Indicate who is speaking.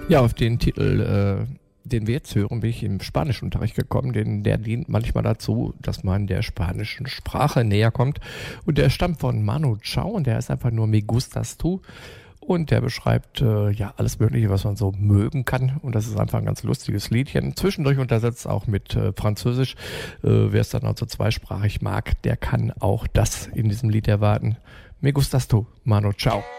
Speaker 1: Ja, auf den Titel, den wir jetzt hören, bin ich im Spanischunterricht gekommen, denn der dient manchmal dazu, dass man der spanischen Sprache näher kommt. Und der stammt von Manu Chao und der ist einfach nur Me gustas tú. Und der beschreibt ja alles Mögliche, was man so mögen kann. Und das ist einfach ein ganz lustiges Liedchen. Zwischendurch untersetzt auch mit Französisch. Wer es dann also zweisprachig mag, der kann auch das in diesem Lied erwarten. Me gustas tú, Manu Chao.